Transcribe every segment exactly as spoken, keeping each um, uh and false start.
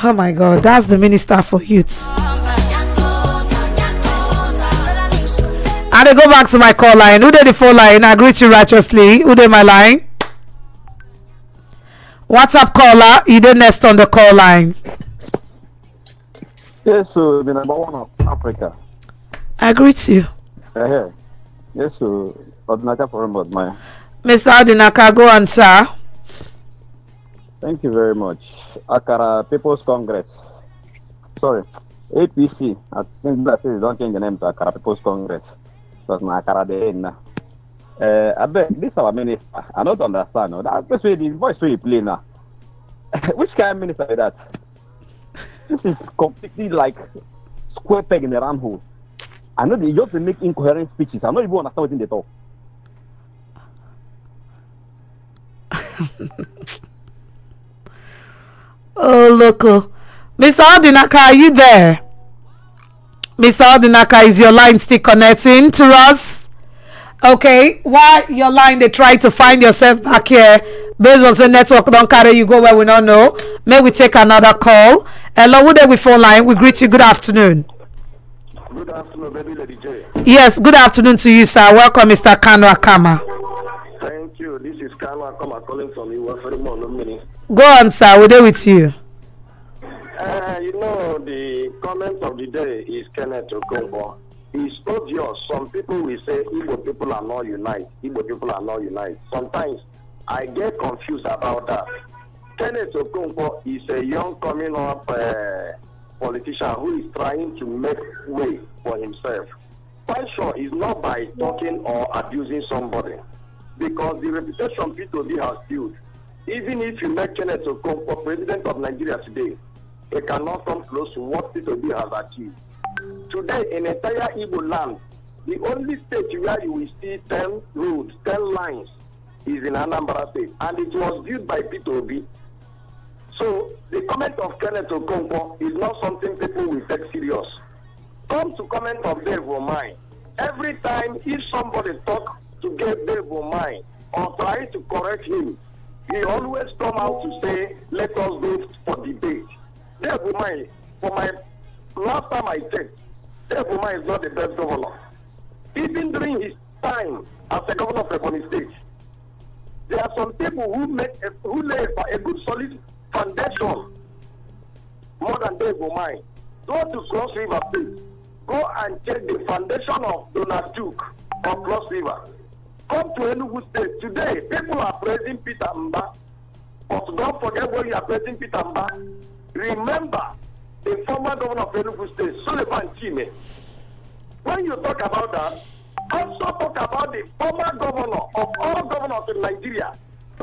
Oh my God, that's the Minister for Youth. And I go back to my call line. Who did the phone line? I greet you righteously. Who did my line? WhatsApp caller, you did next on the call line. Yes, so the number one of Africa. I greet you. Uh, yes, so Odinaka for about my. Mister Odinaka, go on, sir. Thank you very much. Akara People's Congress. Sorry, A P C. I think that says don't change the name to Akara People's Congress. Because my Akara de now. Uh, I bet this our minister. I don't understand. No, that's why the voice really play now. Which kind of minister is that? This is completely like square peg in the round hole. I know they just make incoherent speeches. I don't even understand what they talk. Oh, look. Mister Odinaka, are you there? Mister Odinaka, is your line still connecting to us? Okay, while your line they try to find yourself back here based on the network don't carry you go where we don't know. May we take another call. Hello, who there with phone line? We greet you. Good afternoon. Good afternoon, baby Lady J. Yes, good afternoon to you, sir. Welcome, Mister Kano Akama. Thank you. This is Kano Akama calling from you. Very much. Go on, sir. We're there with you. Uh, you know, the comment of the day is Kenneth Okonkwo. It's obvious. Some people will say Igbo people are not united. Igbo people are not united. Sometimes I get confused about that. Kenneth Okonkwo is a young coming up uh, politician who is trying to make way for himself. Quite sure it's not by talking or abusing somebody, because the reputation P two B has built. Even if you make Kenneth Okonkwo president of Nigeria today, it cannot come close to what P two B has achieved. Today, in entire Igbo land, the only state where you will see ten roads, ten lines, is in Anambra State, and it was built by P two B. So, the comment of Kenneth Okonkwo is not something people will take serious. Come to comment of Dave Omai. Every time if somebody talk to get Dave Omai or try to correct him, he always come out to say, let us go for debate. Dave Omai, for my last time I checked, Dave Omai is not the best governor. Even during his time as a governor of Ebonyi State, there are some people who make a, who lay a good solid foundation more than Dave Omai. Go to Cross River State. Go and check the foundation of Donald Duke of Cross River. Come to Enugu State. Today, people are praising Peter Mba. But don't forget when you are praising Peter Mba. Remember the former governor of Enugu State, Sullivan Chime. When you talk about that, also talk about the former governor of all governors in Nigeria,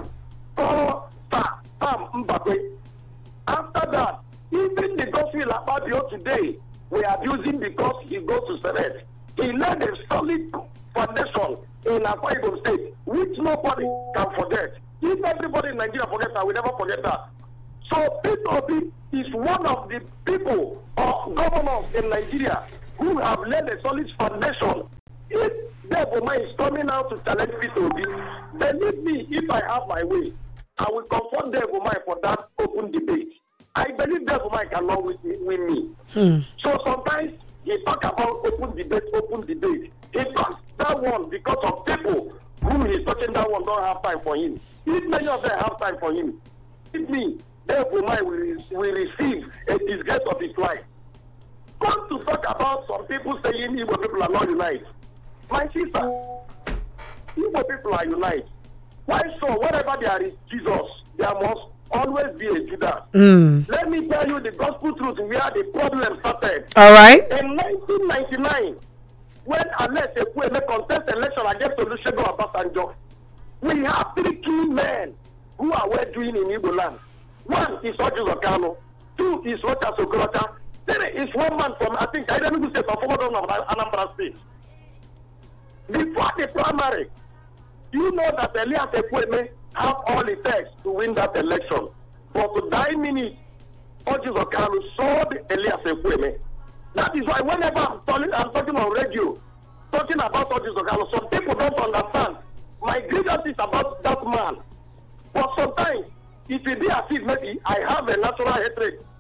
Paul Sam Mbakwe. After that, even the gospel about you today, we are using because he goes to Senate. He laid a solid foundation in Akwa Ibom State, which nobody can forget. If everybody in Nigeria forgets that, we never forget that. So P two B is one of the people or governors in Nigeria who have laid a solid foundation. If Dave Omai is coming out to challenge P two B, believe me, if I have my way, I will confront Dave Omai for that open debate. I believe Dave Omai cannot win, win me. Hmm. So sometimes he talk about open debate, open debate. He talks that one because of people whom he's talking that one don't have time for him. If many of them have time for him, believe me, Dave Omai will, will receive a disgrace of his life. Come to talk about some people saying Igbo people are not united. My sister, Igbo people are united. Why so? Wherever there is Jesus, there must always be a Judas. Mm. Let me tell you the gospel truth where the problem started. All right. In nineteen ninety-nine, when Alex Ekwueme contest election against Olusegun Obasanjo, we have three key men who are well doing in Igbo land. One is Ojus Okano, two is Rochas Okorocha, three is one man from, I think, Enugu State or former governor of Anambra State. Before the primary, you know that Elias Ekwueme have all it takes to win that election. But to nine minutes, Ojus Okano sold Elias Ekwueme. That is why whenever I'm talking, I'm talking on radio, talking about Ojus Okano, some people don't understand. My grievance is about that man. But sometimes, if it be as if maybe I have a natural hatred